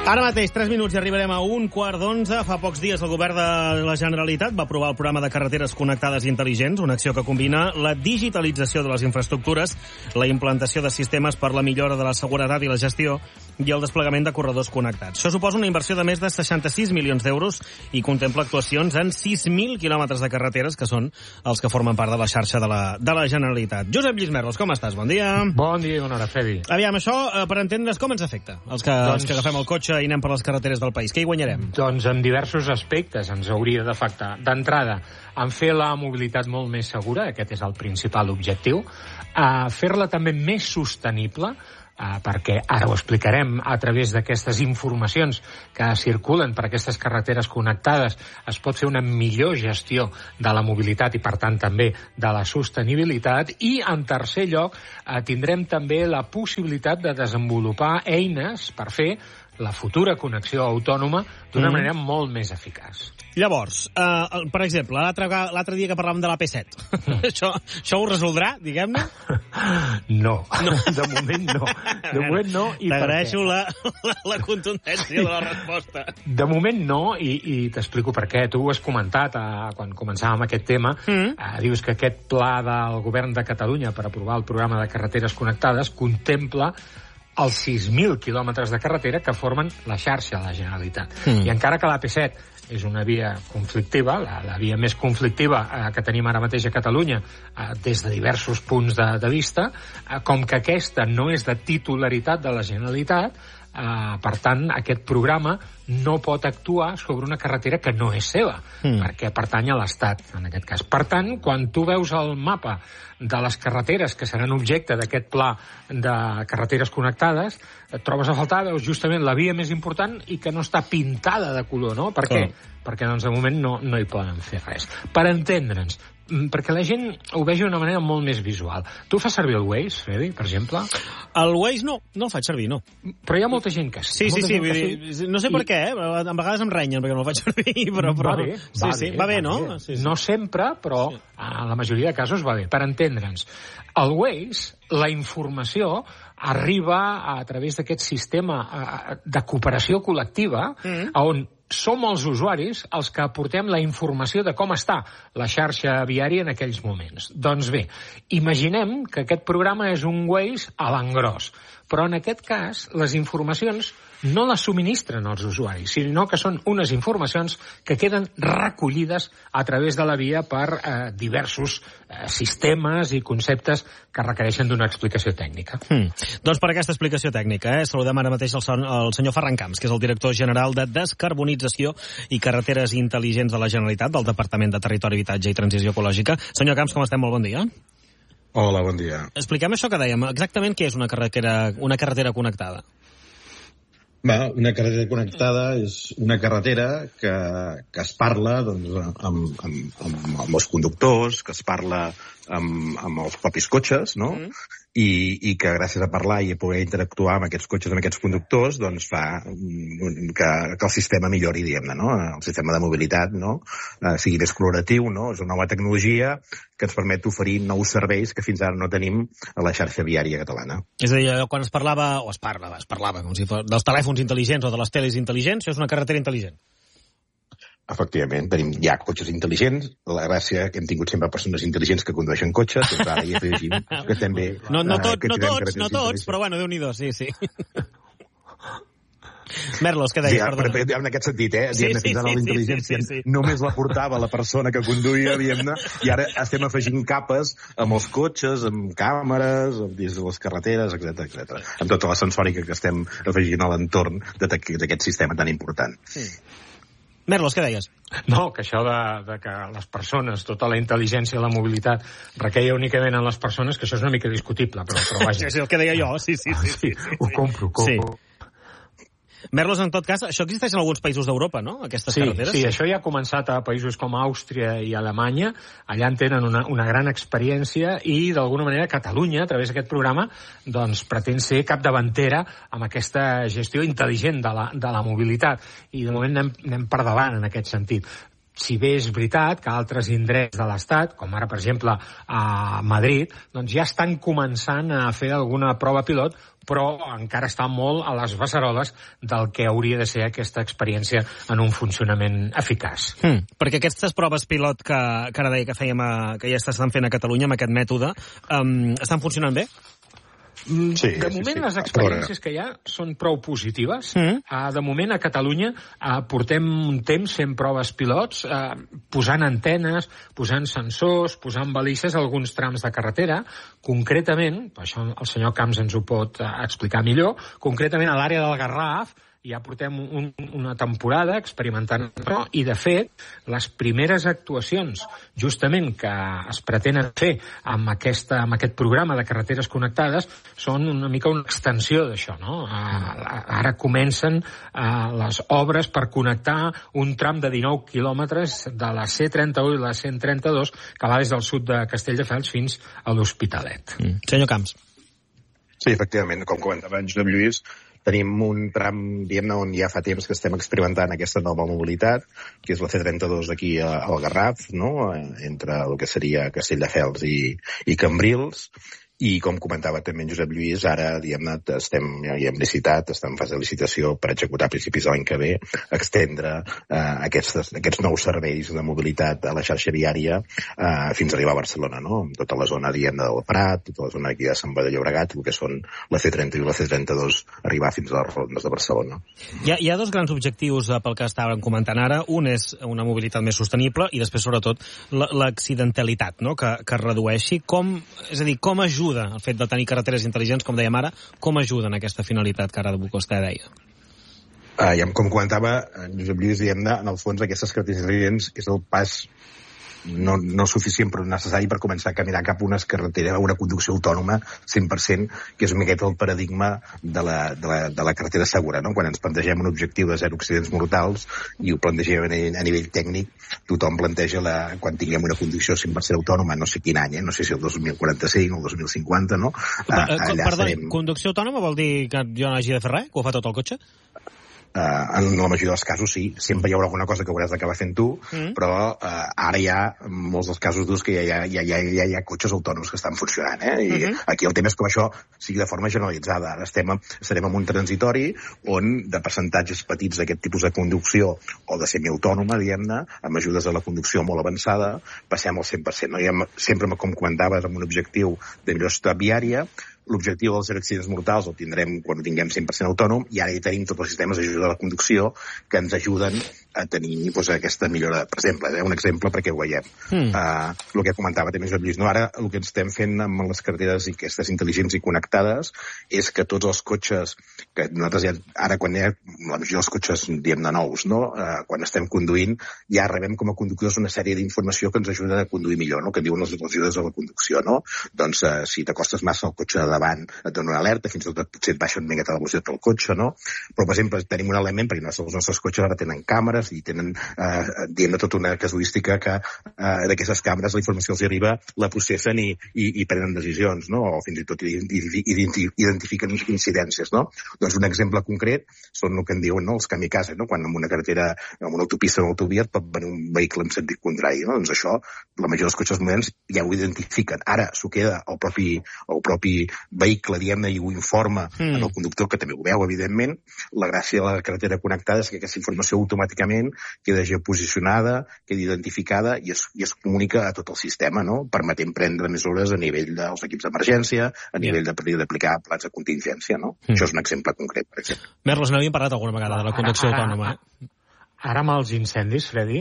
Ara mateix, 3 minuts i arribarem a 11:15. Fa pocs dies el govern de la Generalitat va aprovar el programa de carreteres connectades i intel·ligents, una acció que combina la digitalització de les infraestructures, la implantació de sistemes per la millora de la seguretat i la gestió i el desplegament de corredors connectats. Això suposa una inversió de més de 66 milions d'euros i contempla actuacions en 6.000 quilòmetres de carreteres, que són els que formen part de la xarxa de la Generalitat. Josep Lluís Merlos, com estàs? Bon dia. Bon dia i bona hora, Fedi. Aviam, això, per entendre's, com ens afecta? Els que agafem el cotxe i anem per les carreteres del país. Què hi guanyarem? Doncs en diversos aspectes ens hauria d'afectar. D'entrada, en fer la mobilitat molt més segura, aquest és el principal objectiu, fer-la també més sostenible, perquè ara ho explicarem a través d'aquestes informacions que circulen per aquestes carreteres connectades, es pot fer una millor gestió de la mobilitat i, per tant, també de la sostenibilitat. I, en tercer lloc, tindrem també la possibilitat de desenvolupar eines per fer la futura connexió autònoma d'una manera molt més eficaç. Llavors, per exemple, l'altre dia que parlàvem de l'AP7, això ho resoldrà, diguem-ne? No, de moment no. De moment no. T'agraeixo la contundència de la resposta. De moment no, i t'explico per què. Tu ho has comentat quan començàvem aquest tema. Dius que aquest pla del govern de Catalunya per aprovar el programa de carreteres connectades contempla els 6.000 quilòmetres de carretera que formen la xarxa de la Generalitat. I encara que l'AP7 és una via conflictiva, la via més conflictiva que tenim ara mateix a Catalunya des de diversos punts de vista, com que aquesta no és de titularitat de la Generalitat, per tant, aquest programa no pot actuar sobre una carretera que no és seva, perquè pertany a l'Estat, en aquest cas. Per tant, quan tu veus el mapa de les carreteres que seran objecte d'aquest pla de carreteres connectades, et trobes a faltar, veus justament la via més important i que no està pintada de color, no? Per què? Perquè, doncs, de moment no hi poden fer res. Per entendre'ns, perquè la gent ho vegi d'una manera molt més visual. Tu fas servir el Waze, Freddy, per exemple? El Waze no el faig servir, no. Però hi ha molta gent que sí. Sí, vull dir, no sé per què, a vegades em renyen perquè no el faig servir, però... Va bé, no? No sempre, però en la majoria de casos va bé. Per entendre'ns, el Waze, la informació arriba a través d'aquest sistema de cooperació col·lectiva on som els usuaris els que aportem la informació de com està la xarxa viària en aquells moments. Doncs bé, imaginem que aquest programa és un Waze a l'engròs, però en aquest cas les informacions no les subministren els usuaris, sinó que són unes informacions que queden recollides a través de la via per diversos sistemes i conceptes que requereixen d'una explicació tècnica. Doncs per aquesta explicació tècnica, saludem ara mateix el senyor Ferran Camps, que és el director general de Descarbonització i Carreteres Intel·ligents de la Generalitat, del Departament de Territori, Habitatge i Transició Ecològica. Senyor Camps, com estem? Molt bon dia. Hola, bon dia. Expliquem això que dèiem. Exactament què és una carretera connectada? Una carretera connectada és una carretera que es parla amb els conductors, que es parla amb els propis cotxes, no? I que gràcies a parlar i a poder interactuar amb aquests cotxes, amb aquests conductors, doncs fa que el sistema millori, diguem-ne, no? El sistema de mobilitat, no? Sigui més col·laboratiu, no? És una nova tecnologia que ens permet oferir nous serveis que fins ara no tenim a la xarxa viària catalana. És a dir, quan es parlava com si fos dels telèfons intel·ligents o de les teles intel·ligents, això és una carretera intel·ligent. Efectivament, tenim ja cotxes intel·ligents. La gràcia que hem tingut sempre persones intel·ligents que condueixen cotxes, doncs ara ja afegim que estem bé. No tots, però bueno, Déu-n'hi-do, sí. Merlos, què deies? Perdona. En aquest sentit, fins ara la intel·ligència només la portava la persona que conduïa, diguem-ne, i ara estem afegint capes amb els cotxes, amb càmeres, dins de les carreteres, etc. Amb tota la sensòrica que estem afegint a l'entorn d'aquest sistema tan important. Merlos, què deies? No, que això de que les persones, tota la intel·ligència i la mobilitat requeia únicament en les persones, que això és una mica discutible, però vaja. És el que deia jo, sí. Ho compro. Sí. Merlos, en tot cas, això existeix en alguns països d'Europa, no?, aquestes carreteres? Sí, això ja ha començat a països com Àustria i Alemanya. Allà en tenen una gran experiència i, d'alguna manera, Catalunya, a través d'aquest programa, doncs pretén ser capdavantera amb aquesta gestió intel·ligent de la mobilitat. I, de moment, anem per davant en aquest sentit. si bé és veritat que altres indrets de l'Estat, com ara, per exemple, a Madrid, doncs ja estan començant a fer alguna prova pilot, però encara està molt a les beceroles del que hauria de ser aquesta experiència en un funcionament eficaç. Perquè aquestes proves pilot que ara deia que fèiem, que ja s'estan fent a Catalunya amb aquest mètode, estan funcionant bé? Sí, de moment les experiències que hi ha són prou positives. De moment a Catalunya portem un temps fent proves pilots, posant antenes, posant sensors, posant balises a alguns trams de carretera. Concretament, això el senyor Camps ens ho pot explicar millor, concretament a l'àrea del Garraf ja portem una temporada experimentant això, i de fet les primeres actuacions justament que es pretenen fer amb aquest programa de carreteres connectades són una mica una extensió d'això, no? Ara comencen les obres per connectar un tram de 19 quilòmetres de la C31 i la C132 que va des del sud de Castelldefels fins a l'Hospitalet. Senyor Camps. Sí, efectivament, com comentava en Josep Lluís, tenim un tram, diguem-ne, on ja fa temps que estem experimentant aquesta nova mobilitat, que és la C32 aquí al Garraf, no?, entre el que seria Castelldefels i Cambrils. I, com comentava també en Josep Lluís, ara, diguem-ne, ja hem licitat, estem en fase de licitació per executar a principis de l'any que ve, extendre aquests nous serveis de mobilitat a la xarxa viària fins a arribar a Barcelona, no? Tota la zona, diguem-ne, del Prat, tota la zona aquí de Sant Boi de Llobregat, el que són la C30 i la C32, arribar fins a les rondes de Barcelona. Hi ha dos grans objectius pel que estàvem comentant ara. Un és una mobilitat més sostenible i després, sobretot, l'accidentalitat, no?, que redueixi. És a dir, com ajuda el fet de tenir carreteres intel·ligents, com dèiem ara, com ajuda en aquesta finalitat que ara vostè deia? Com comentava Josep Lluís, diguem-ne, en el fons aquestes carreteres intel·ligents és el pas no suficient però necessari per començar a caminar cap a una carretera, a una conducció autònoma 100%, que és una miqueta el paradigma de la carretera segura, no? Quan ens plantegem un objectiu de 0 accidents mortals i ho plantegem a nivell tècnic, tothom planteja quan tinguem una conducció 100% autònoma, no sé quin any, no sé si el 2045 o el 2050, no? Perdó, conducció autònoma vol dir que jo no hagi de fer res, que ho fa tot el cotxe? En la majoria dels casos sí, sempre hi haurà alguna cosa que hauràs d'acabar fent tu, però ara hi ha molts dels casos durs que ja hi ha cotxes autònoms que estan funcionant, i aquí el tema és com això sigui de forma generalitzada. Ara estarem en un transitori on de percentatges petits d'aquest tipus de conducció o de semiautònoma, diguem-ne, amb ajudes a la conducció molt avançada, passem al 100%. No? Sempre, com comentaves, amb un objectiu de millor viària. L'objectiu dels 0 accidents mortals el tindrem quan ho tinguem 100% autònom, i ara hi tenim tots els sistemes d'ajuda a la conducció que ens ajuden a tenir aquesta millora. Per exemple, un exemple perquè ho veiem. El que comentava també Josep Lluís, no? Ara el que estem fent amb les carreteres i aquestes intel·ligents i connectades és que tots els cotxes que nosaltres ara quan hi ha la majoria dels cotxes, diguem-ne, nous, no? Quan estem conduint ja rebem com a conductors una sèrie d'informació que ens ajuda a conduir millor, no? Que diuen les ajudes a la conducció, no? Doncs si t'acostes massa al cotxe de davant et dona una alerta, fins i tot potser et baixa una miqueta la velocitat del cotxe, no? Però, per exemple, tenim un element, perquè els nostres cotxes ara tenen càmeres i tenen, diguem-ne, tota una casuística que d'aquestes càmeres la informació els arriba, la processen i prenen decisions, no? O fins i tot identifiquen incidències, no? Doncs un exemple concret són el que en diuen, no?, els kamikaze, no? Quan en una carretera, en una autopista o una autovia et pot venir un vehicle en sentit contrari, no? Doncs això, la majoria dels cotxes moderns ja ho identifiquen. Ara s'ho queda el propi vehicle, diguem-ne, i ho informa en el conductor, que també ho veu, evidentment. La gràcia de la carretera connectada és que aquesta informació automàticament queda geoposicionada, queda identificada i es comunica a tot el sistema, no?, permetent prendre mesures a nivell dels equips d'emergència, a nivell d'aplicar plans de contingència, no? Això és un exemple concret, per exemple. Merlos, n'havíem parlat alguna vegada de la conducció autònoma, Ara amb els incendis, Freddy,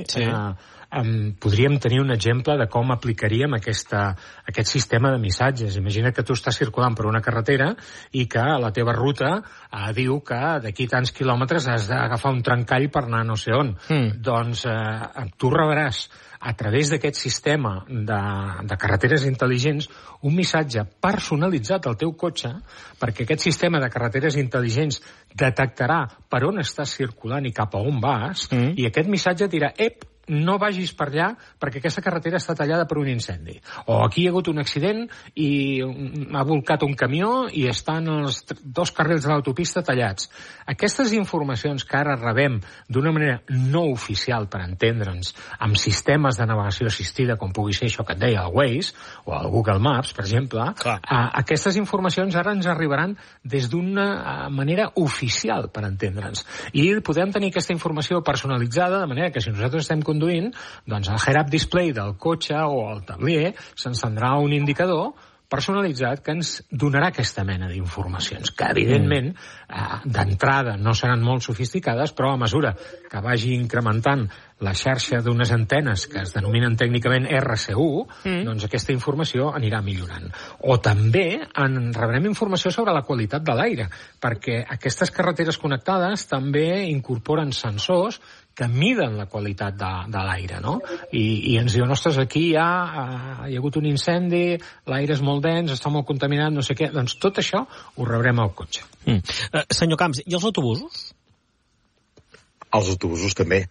podríem tenir un exemple de com aplicaríem aquest sistema de missatges. Imagina que tu estàs circulant per una carretera i que la teva ruta diu que d'aquí tants quilòmetres has d'agafar un trencall per anar no sé on. Doncs tu rebràs a través d'aquest sistema de carreteres intel·ligents un missatge personalitzat al teu cotxe, perquè aquest sistema de carreteres intel·ligents detectarà per on estàs circulant i cap a on vas, i aquest missatge dirà, no vagis per allà perquè aquesta carretera està tallada per un incendi. O aquí hi ha hagut un accident i ha volcat un camió i estan els 2 carrils de l'autopista tallats. Aquestes informacions que ara rebem d'una manera no oficial, per entendre'ns, amb sistemes de navegació assistida, com pugui ser això que et deia el Waze o el Google Maps, per exemple, aquestes informacions ara ens arribaran des d'una manera oficial, per entendre'ns. I podem tenir aquesta informació personalitzada, de manera que si nosaltres estem conduint, doncs al head-up display del cotxe o al tablier s'encendrà un indicador personalitzat que ens donarà aquesta mena d'informacions, que evidentment d'entrada no seran molt sofisticades, però a mesura que vagi incrementant la xarxa d'unes antenes que es denominen tècnicament RCU, doncs aquesta informació anirà millorant. O també en rebrem informació sobre la qualitat de l'aire, perquè aquestes carreteres connectades també incorporen sensors que miden la qualitat de l'aire, no? I ens diuen, ostres, aquí hi ha hagut un incendi, l'aire és molt dens, està molt contaminat, no sé què. Doncs tot això ho rebrem al cotxe. Senyor Camps, i els autobusos? Els autobusos també.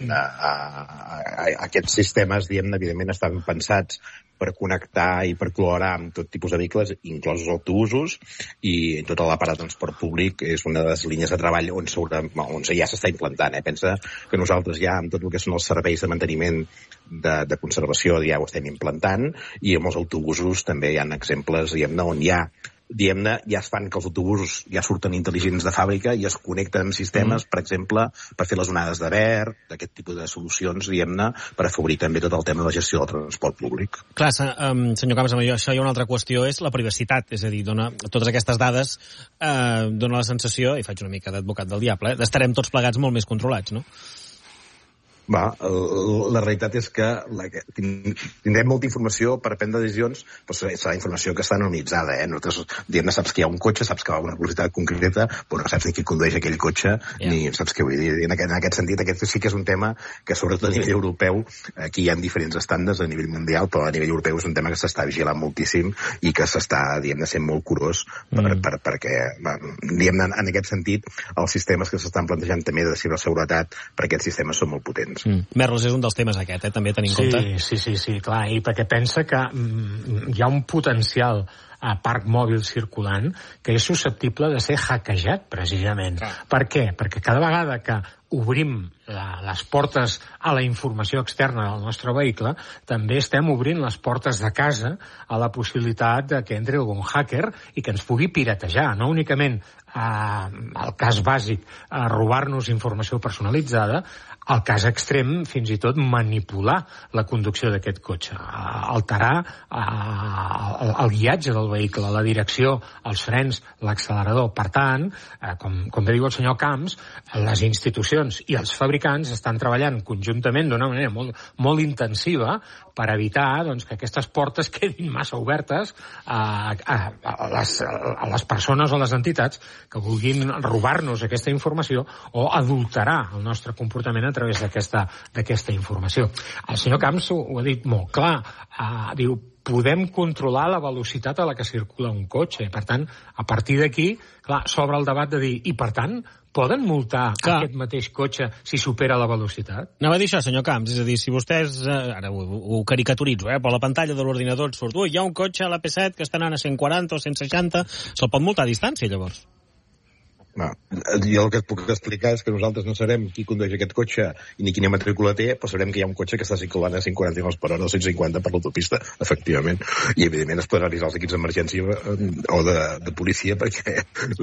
Aquests sistemes, evidentment, estan pensats per connectar i per col·laborar amb tot tipus de vehicles, inclosos autobusos, i tota la part de transport públic és una de les línies de treball on ja s'està implantant. Pensa que nosaltres ja, amb tot el que són els serveis de manteniment de conservació, ja ho estem implantant, i amb els autobusos també hi ha exemples, on ja es fan que els autobusos ja surten intel·ligents de fàbrica i es connecten amb sistemes, per exemple, per fer les onades de verd, d'aquest tipus de solucions, per afavorir també tot el tema de la gestió del transport públic. Clar, senyor Camps, amb això hi ha una altra qüestió, és la privacitat, és a dir, totes aquestes dades dona la sensació, i faig una mica d'advocat del diable, d'estarem tots plegats molt més controlats, no? La realitat és que tindrem molta informació per prendre decisions, però serà informació que està anonimitzada. Nosaltres, saps que hi ha un cotxe, saps que va a una velocitat concreta, però no saps ni qui condueix aquell cotxe, ni saps què vull dir. En aquest sentit, aquest sí que és un tema que, sobretot a nivell europeu, aquí hi ha diferents estàndards a nivell mundial, però a nivell europeu és un tema que s'està vigilant moltíssim i que s'està, sent molt curós, perquè, en aquest sentit, els sistemes que s'estan plantejant també de ciberseguretat, perquè aquests sistemes són molt potents. Merlos és un dels temes aquest, també tenint en compte. Sí, clar, i perquè pensa que hi ha un potencial parc mòbil circulant que és susceptible de ser hackejat, precisament. Per què? Perquè cada vegada que obrim les portes a la informació externa del nostre vehicle, també estem obrint les portes de casa a la possibilitat que entri algun hacker i que ens pugui piratejar, no únicament el cas bàsic, robar-nos informació personalitzada, el cas extrem, fins i tot manipular la conducció d'aquest cotxe, alterar el guiatge del vehicle, la direcció, els frens, l'accelerador. Per tant, com bé diu el senyor Camps, les institucions i els fabricants estan treballant conjuntament d'una manera molt intensiva per evitar que aquestes portes quedin massa obertes a les persones o les entitats que vulguin robar-nos aquesta informació o adulterar el nostre comportament a través d'aquesta informació. El senyor Camps ho ha dit molt clar. Diu, podem controlar la velocitat a la que circula un cotxe. Per tant, a partir d'aquí, clar, s'obre el debat de dir, i per tant, poden multar aquest mateix cotxe si supera la velocitat? Anava a dir això, senyor Camps, és a dir, si vostès, ara ho caricaturitzo, però a la pantalla de l'ordinador et surt, hi ha un cotxe a l'AP7 que està anant a 140 o 160, se'l pot multar a distància, llavors? Jo el que et puc explicar és que nosaltres no sabem qui condueix aquest cotxe ni quina matrícula té, però sabrem que hi ha un cotxe que està circulant a 140 km per hora o 150 per l'autopista, efectivament. I, evidentment, es poden avisar els equips d'emergència o de policia perquè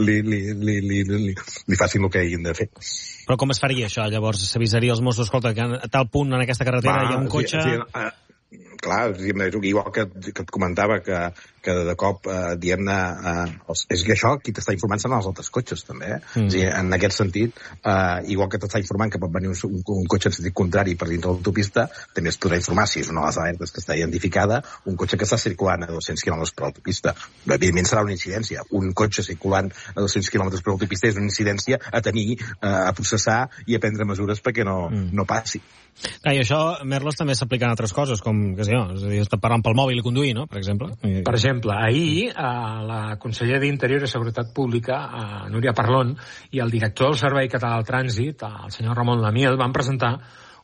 li facin el que hagin de fer. Però com es faria això, llavors? S'avisaria als Mossos, escolta, que a tal punt en aquesta carretera hi ha un cotxe... Clar, igual que et comentava que de cop, és que això, qui t'està informant són els altres cotxes, també. En aquest sentit, igual que t'està informant que pot venir un cotxe en sentit contrari per dintre l'autopista, també es podrà informar, si és una de les alertes que està identificada, un cotxe que està circulant a 200 km per l'autopista. Evidentment serà una incidència. Un cotxe circulant a 200 km per l'autopista és una incidència a tenir, a processar i a prendre mesures perquè no passi. I això, Merlos, també s'aplica en altres coses, com, què sé jo, és a dir, estar parlant pel mòbil i conduir, no?, per exemple. Per exemple, ahir la consellera d'Interior i Seguretat Pública, Núria Parlon, i el director del Servei Català del Trànsit, el senyor Ramon Lamiel, van presentar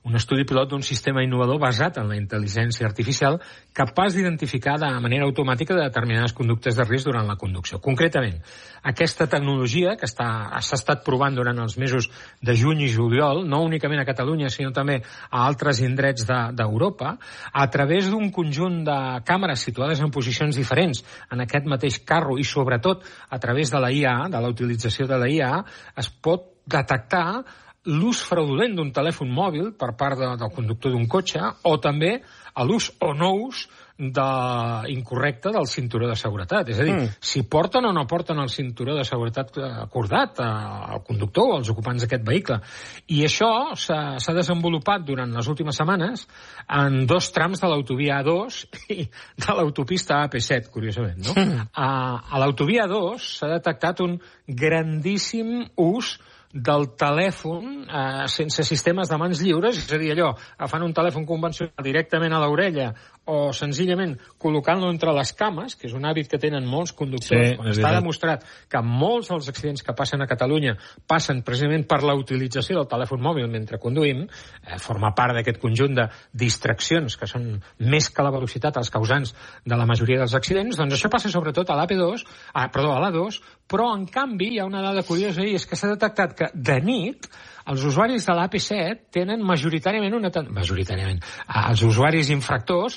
un estudi pilot d'un sistema innovador basat en la intel·ligència artificial capaç d'identificar de manera automàtica determinades conductes de risc durant la conducció. Concretament, aquesta tecnologia que s'ha estat provant durant els mesos de juny i juliol, no únicament a Catalunya, sinó també a altres indrets d'Europa, a través d'un conjunt de càmeres situades en posicions diferents en aquest mateix carro i, sobretot, a través de la IA, de la utilització de la IA, es pot detectar l'ús fraudulent d'un telèfon mòbil per part del conductor d'un cotxe o també l'ús o no ús incorrecte del cinturó de seguretat. És a dir, si porten o no porten el cinturó de seguretat acordat al conductor o als ocupants d'aquest vehicle. I això s'ha desenvolupat durant les últimes setmanes en 2 trams de l'autovia A2 i de l'autopista AP7, curiosament, no? A l'autovia A2 s'ha detectat un grandíssim ús del telèfon sense sistemes de mans lliures, és a dir, allò, agafant un telèfon convencional directament a l'orella o senzillament col·locant-lo entre les cames, que és un hàbit que tenen molts conductors. Està demostrat que molts dels accidents que passen a Catalunya passen precisament per la utilització del telèfon mòbil mentre conduïm, forma part d'aquest conjunt de distraccions que són més que la velocitat els causants de la majoria dels accidents. Doncs això passa sobretot a l'AP2, a l'A2, però en canvi hi ha una dada curiosa i és que s'ha detectat que de nit els usuaris de l'AP7 tenen majoritàriament els usuaris infractors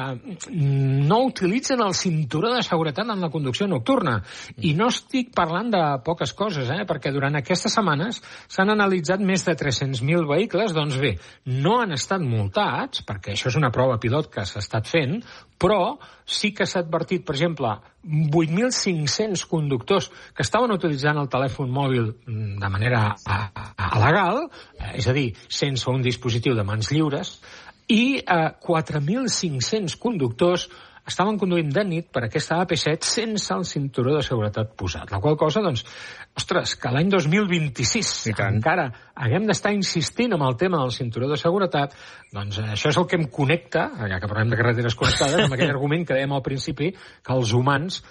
no utilitzen el cinturó de seguretat en la conducció nocturna. I no estic parlant de poques coses, perquè durant aquestes setmanes s'han analitzat més de 300.000 vehicles. Doncs bé, no han estat multats, perquè això és una prova pilot que s'ha estat fent, però sí que s'ha advertit, per exemple, 8.500 conductors que estaven utilitzant el telèfon mòbil de manera legal, és a dir, sense un dispositiu de mans lliures, i 4.500 conductors estaven conduint de nit per aquesta AP7 sense el cinturó de seguretat posat. La qual cosa, doncs, ostres, que l'any 2026 encara haguem d'estar insistint amb el tema del cinturó de seguretat, doncs això és el que em connecta, ja que parlem de carreteres connectades, amb aquell argument que dèiem al principi, que els humans...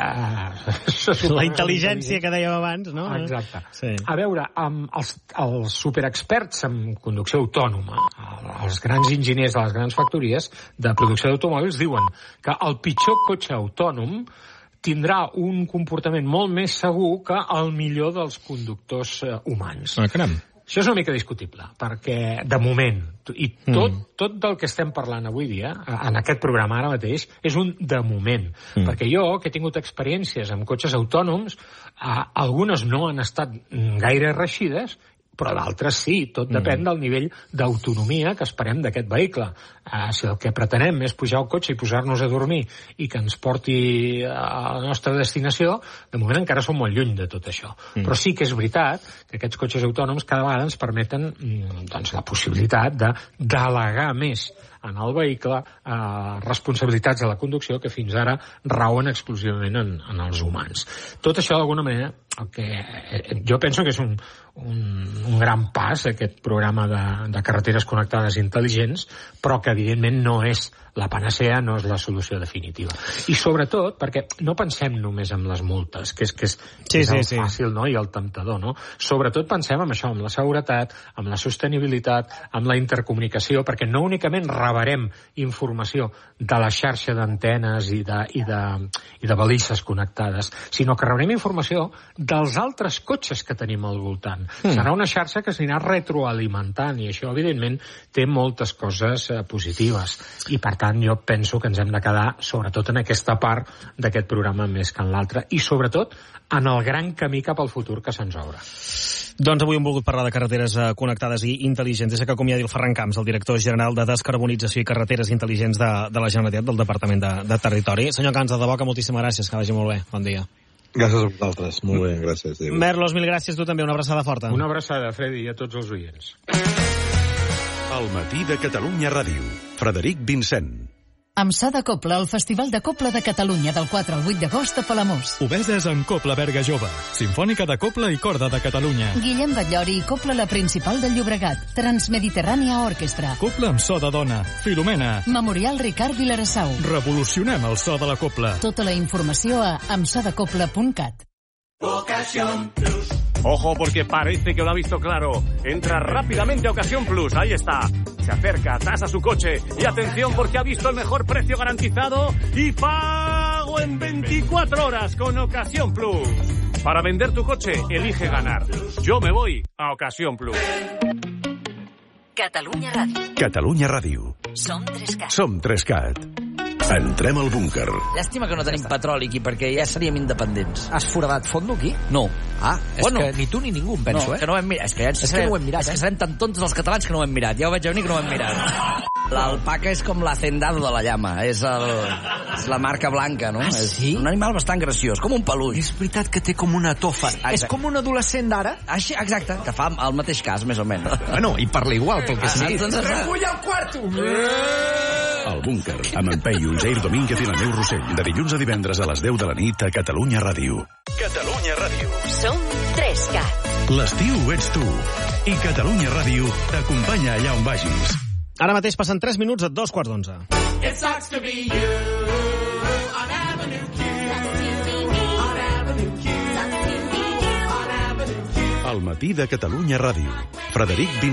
la intel·ligència que dèiem abans, no? Exacte. Sí. A veure, els superexperts en conducció autònoma, els grans enginyers de les grans factories de producció d'automòbils diuen que el pitjor cotxe autònom tindrà un comportament molt més segur que el millor dels conductors humans. Caram. Això és una mica discutible, perquè de moment, i tot del que estem parlant avui dia, en aquest programa ara mateix, és un de moment. Perquè jo, que he tingut experiències amb cotxes autònoms, algunes no han estat gaire reeixides, però d'altres sí, tot depèn del nivell d'autonomia que esperem d'aquest vehicle. Si el que pretenem és pujar al cotxe i posar-nos a dormir i que ens porti a la nostra destinació, de moment encara som molt lluny de tot això. Però sí que és veritat que aquests cotxes autònoms cada vegada ens permeten doncs, la possibilitat de delegar més en el vehicle responsabilitats de la conducció que fins ara rauen exclusivament en els humans. Tot això, d'alguna manera, el que jo penso que és un gran pas, aquest programa de carreteres connectades intel·ligents, però que evidentment no és la panacea, no és la solució definitiva. I sobretot, perquè no pensem només en les multes, que és el fàcil, no? I el temptador, no? Sobretot pensem en això, en la seguretat, en la sostenibilitat, en la intercomunicació, perquè no únicament rebrem informació de la xarxa d'antenes i de balises connectades, sinó que rebrem informació dels altres cotxes que tenim al voltant. Serà una xarxa que s'anirà retroalimentant i això, evidentment, té moltes coses positives. I, per tant, jo penso que ens hem de quedar, sobretot en aquesta part d'aquest programa més que en l'altre, i sobretot en el gran camí cap al futur que se'ns obre. Doncs avui hem volgut parlar de carreteres connectades i intel·ligents. És que acomiadi el Ferran Camps, el director general de Descarbonització i Carreteres Intel·ligents de la Generalitat, del Departament de Territori. Senyor Camps, de debò que moltíssimes gràcies, que vagi molt bé. Bon dia. Gràcies a vosaltres. Molt bé, gràcies. Merlos, mil gràcies. Tu també, una abraçada forta. Una abraçada, Freddy, i a tots els oients. El matí de Catalunya Ràdio. Frederic Vincent. Amb So de Cobla, el Festival de Cobla de Catalunya del 4 al 8 d'agost a Palamós. Obeses en Cobla Berga Jove, Simfònica de Cobla i Corda de Catalunya. Guillem Batllori i Cobla la Principal del Llobregat, Transmediterrània Orquestra. Cobla amb so de dona, Filomena. Memorial Ricard Vilarassau. Revolucionem el so de la cobla. Tota la informació a amsodecobla.cat. Ocasión Plus. Ojo porque parece que lo ha visto claro. Entra rápidamente a Ocasión Plus, ahí está. Se acerca, tasa su coche y atención porque ha visto el mejor precio garantizado y pago en 24 horas con Ocasión Plus. Para vender tu coche, elige ganar. Yo me voy a Ocasión Plus. Catalunya Ràdio. Catalunya Ràdio. Som 3CAT. Som 3CAT. Entrem al búnquer. Llàstima que no tenim petroli aquí, perquè ja seríem independents. Has foradat fondo aquí? No. És que ni tu ni ningú, em penso, que no ho hem mirat. És que no ho hem mirat, És que serem tan tontos els catalans que no ho hem mirat. Ja ho veig venir que no ho hem mirat. L'alpaca és com l'hacendado de la llama. És la marca blanca, no? Sí? És un animal bastant graciós, com un peluix. És veritat que té com una tofa. És com un adolescent d'ara? Així, exacte, que fa el mateix cas, més o menys. Bueno, i parla igual, pel que sigui. Recull el quarto! El búnquer, amb en Peyu, Jair Domínguez i la Neu Rossell, de dilluns a divendres a les 10 de la nit a Catalunya Ràdio. Catalunya Ràdio. Som 3CAT. L'estiu ets tu. I Catalunya Ràdio t'acompanya allà on vagis. Ara mateix passen 3 minuts a 2:15. It sucks to be you on Avenue Q. On Avenue Q. On Avenue Q. Al matí de Catalunya Ràdio. Frederic